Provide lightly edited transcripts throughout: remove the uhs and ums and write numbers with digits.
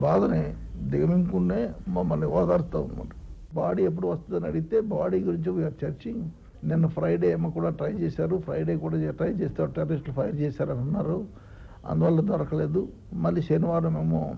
బాధని దిగమింగుకునే మమ్మల్ని ఓదార్తాం అనమాట. బాడీ ఎప్పుడు వస్తుందని అడిగితే బాడీ గురించి వీఆర్ చర్చింగ్. నిన్న ఫ్రైడే ఏమో కూడా ట్రై చేశారు, ఫ్రైడే కూడా ట్రై చేస్తే టెర్రరిస్టులు ఫైర్ చేశారని అన్నారు, అందువల్ల దొరకలేదు. మళ్ళీ శనివారం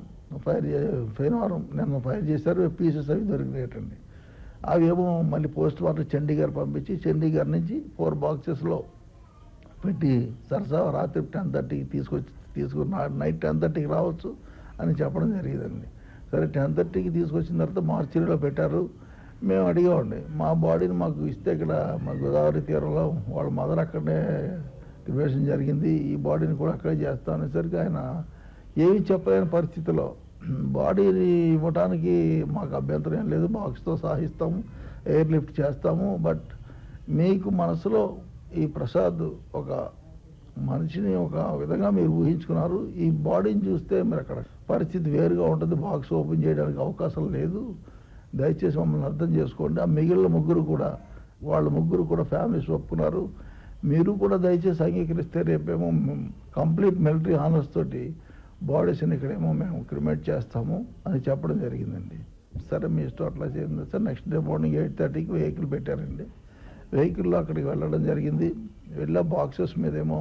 నిన్న ఫైర్ చేశారు, పీసెస్ అవి దొరికినాయటండి. అవేమో మళ్ళీ పోస్ట్ మార్టం చండీగఢ్ పంపించి చండీగఢ్ నుంచి 4 బాక్సెస్లో పెట్టి సరసా రాత్రి 10:30కి తీసుకుని నైట్ 10:30కి రావచ్చు అని చెప్పడం జరిగిందండి. సరే 10:30కి తీసుకొచ్చిన తర్వాత మార్చిలో పెట్టారు. మేము అడిగామండి, మా బాడీని మాకు ఇస్తే ఇక్కడ మా గోదావరి తీరంలో వాళ్ళ మదర్ అక్కడే క్రిమేషన్ జరిగింది, ఈ బాడీని కూడా అక్కడే చేస్తాం అనేసరికి ఆయన ఏమీ చెప్పలేని పరిస్థితిలో బాడీని ఇవ్వటానికి మాకు అభ్యంతరం ఏం లేదు, బాక్స్తో సాహిస్తాము, ఎయిర్ లిఫ్ట్ చేస్తాము, బట్ మీకు మనసులో ఈ ప్రసాద్ ఒక మనిషిని ఒక విధంగా మీరు ఊహించుకున్నారు, ఈ బాడీని చూస్తే మీరు అక్కడ పరిస్థితి వేరుగా ఉంటుంది, బాక్స్ ఓపెన్ చేయడానికి అవకాశం లేదు, దయచేసి మమ్మల్ని అర్థం చేసుకోండి. ఆ మిగిలిన వాళ్ళ ముగ్గురు కూడా ఫ్యామిలీస్ ఒప్పుకున్నారు, మీరు కూడా దయచేసి అంగీకరిస్తే రేపేమో కంప్లీట్ మిలిటరీ హానర్స్ తోటి బాడీస్ని ఇక్కడేమో మేము క్రిమేట్ చేస్తాము అని చెప్పడం జరిగిందండి. సరే మీ ఇష్టం అట్లా చేయండి sir. Next day morning 8:30కి vehicle పెట్టారండి. వెహికల్లో అక్కడికి వెళ్ళడం జరిగింది. వెళ్ళా బాక్సెస్ మీదేమో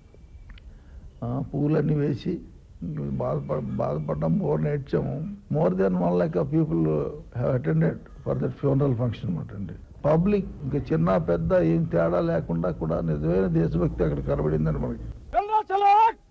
పూలన్నీ వేసి బాధపడ్డాం, ఏడ్చాము. More than 1 lakh people have attended for that funeral function అనమాట అండి. పబ్లిక్ ఇంకా చిన్న పెద్ద ఏం తేడా లేకుండా కూడా నిజమైన దేశభక్తి అక్కడ కనబడిందని మనకి.